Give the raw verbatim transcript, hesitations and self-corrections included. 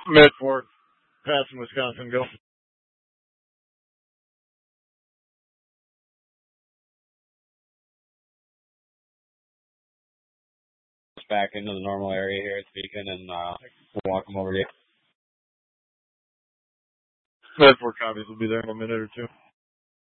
Mid four, passing Wisconsin, go. Back into the normal area here at Beacon, and uh, we'll walk them over to you. Mid four copies will be there in a minute or two.